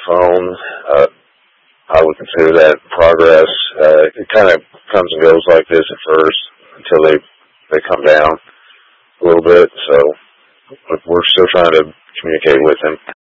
phone. I would consider that progress. It kind of comes and goes like this at first until they come down a little bit. So we're still trying to communicate with him.